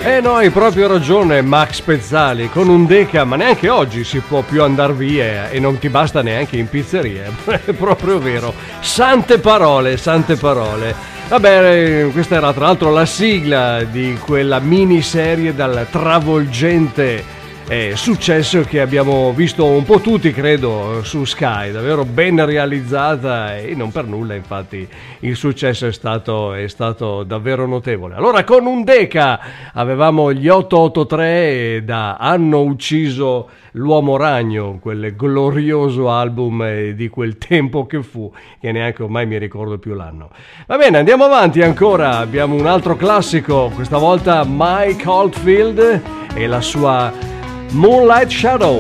No, hai proprio ragione Max Pezzali, con un Deca, ma neanche oggi si può più andare via e non ti basta neanche in pizzeria, è proprio vero, sante parole, sante parole. Vabbè, questa era tra l'altro la sigla di quella miniserie dal travolgente successo che abbiamo visto un po' tutti, credo, su Sky, davvero ben realizzata e non per nulla, infatti il successo è stato davvero notevole. Allora, con un Deca avevamo gli 883 da Hanno ucciso l'uomo ragno, quel glorioso album di quel tempo che fu, che neanche ormai mi ricordo più l'anno. Va bene, andiamo avanti ancora, abbiamo un altro classico, questa volta Mike Oldfield e la sua Moonlight Shadow.